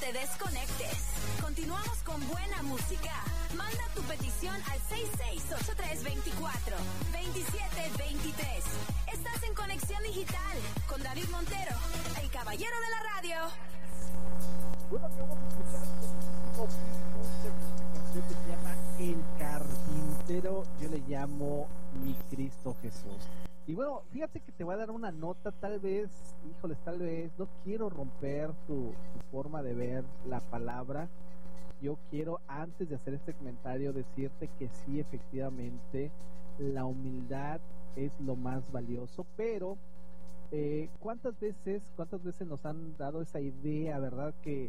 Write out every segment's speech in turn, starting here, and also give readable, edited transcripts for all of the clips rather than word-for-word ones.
te desconectes. Continuamos con buena música. Manda tu petición al 668324-2723. Estás en Conexión Digital con David Montero, el caballero de la radio. Bueno, acabamos de escuchar una canción que se llama El Carpintero. Yo le llamo Mi Cristo Jesús. Y bueno, fíjate que te voy a dar una nota, tal vez, no quiero romper tu forma de ver la palabra. Yo quiero, antes de hacer este comentario, decirte que sí, efectivamente, la humildad es lo más valioso, pero ¿cuántas veces nos han dado esa idea, verdad, que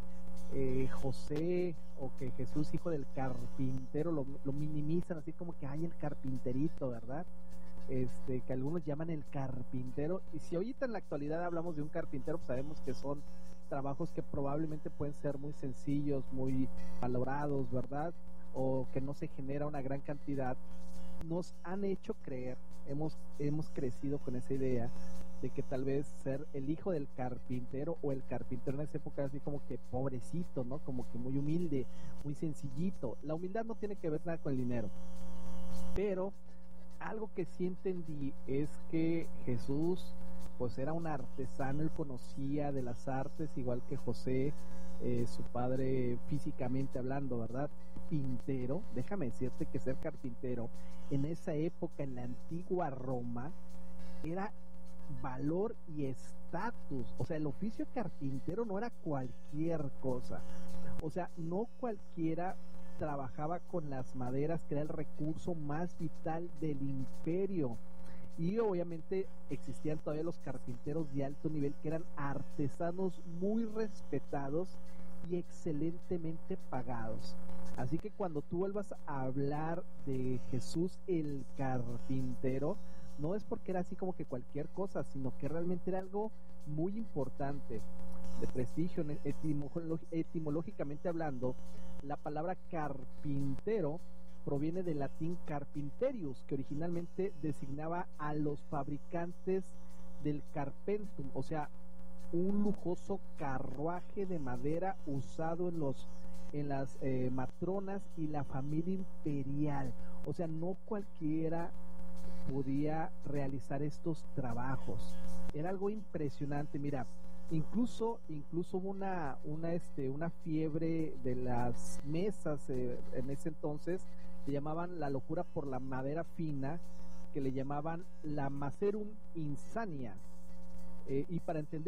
José o que Jesús, hijo del carpintero, lo minimizan así como que hay el carpinterito, ¿verdad? Que algunos llaman el carpintero, y si ahorita en la actualidad hablamos de un carpintero, pues sabemos que son trabajos que probablemente pueden ser muy sencillos, muy valorados, ¿verdad? O que no se genera una gran cantidad. Nos han hecho creer, hemos crecido con esa idea de que tal vez ser el hijo del carpintero o el carpintero en esa época era así como que pobrecito, ¿no? Como que muy humilde, muy sencillito. La humildad no tiene que ver nada con el dinero, pero algo que sí entendí es que Jesús pues era un artesano, él conocía de las artes igual que José, su padre físicamente hablando, ¿verdad? Pintero, déjame decirte que ser carpintero en esa época en la antigua Roma era valor y estatus. O sea, el oficio carpintero no era cualquier cosa, o sea, no cualquiera trabajaba con las maderas, que era el recurso más vital del imperio. Y obviamente existían todavía los carpinteros de alto nivel, que eran artesanos muy respetados y excelentemente pagados. Así que cuando tú vuelvas a hablar de Jesús el carpintero, no es porque era así como que cualquier cosa, sino que realmente era algo muy importante, de prestigio. Etimológicamente hablando, la palabra carpintero proviene del latín carpinterius, que originalmente designaba a los fabricantes del carpentum, o sea, un lujoso carruaje de madera usado en las matronas y la familia imperial. O sea, no cualquiera podía realizar estos trabajos. Era algo impresionante. Mira, incluso hubo una fiebre de las mesas en ese entonces, que llamaban la locura por la madera fina, que le llamaban la macerum insania, y para entender